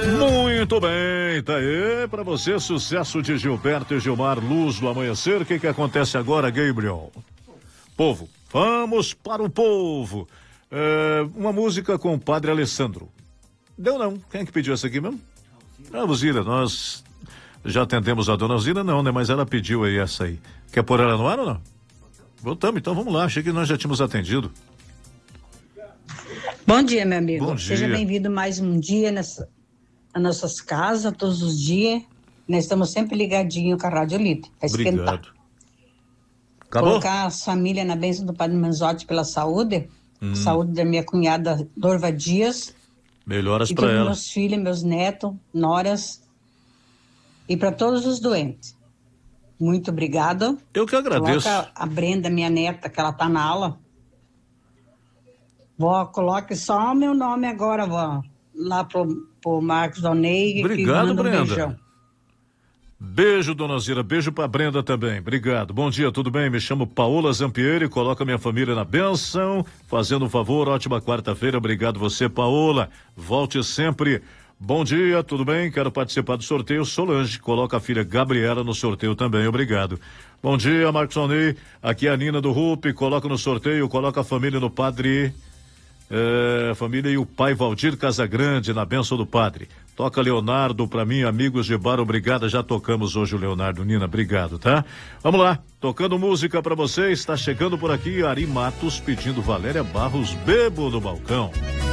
Muito bem, tá aí pra você, sucesso de Gilberto e Gilmar, Luz do Amanhecer. O que acontece agora, Gabriel? Povo, vamos para o povo. Uma música com o Padre Alessandro. Deu não, quem é que pediu essa aqui mesmo? A Alzira, nós já atendemos a dona Alzira, não, né? Mas ela pediu aí essa aí. Quer pôr ela no ar ou não? Voltamos, então vamos lá, achei que nós já tínhamos atendido. Bom dia, meu amigo. Bom dia. Seja bem-vindo mais um dia nas nossas casas, todos os dias. Nós estamos sempre ligadinhos com a Rádio Líder. Obrigado. Acabou? Colocar as famílias na bênção do Padre Manzotti pela saúde. Saúde da minha cunhada Dorva Dias. Melhoras e para ela. Meus filhos, meus netos, noras. E para todos os doentes. Muito obrigada. Eu que agradeço. Coloca a Brenda, minha neta, que ela tá na aula. Vó, coloque só o meu nome agora, vó. Lá pro Marcos Donei. Obrigado, Brenda. Um beijão. Beijo, dona Zira. Beijo pra Brenda também. Obrigado. Bom dia, tudo bem? Me chamo Paola Zampieri, coloca minha família na bênção. Fazendo um favor, ótima quarta-feira. Obrigado você, Paola. Volte sempre. Bom dia, tudo bem? Quero participar do sorteio. Solange, coloca a filha Gabriela no sorteio também. Obrigado. Bom dia, Marcos Donei. Aqui é a Nina do RUP. Coloca no sorteio, coloca a família no Padre. Família e o pai Valdir Casagrande na bênção do Padre. Toca Leonardo pra mim, amigos de bar, obrigada, já tocamos hoje o Leonardo. Nina, obrigado, tá? Vamos lá, tocando música pra vocês, tá chegando por aqui Ari Matos pedindo Valéria Barros, Bebo no Balcão.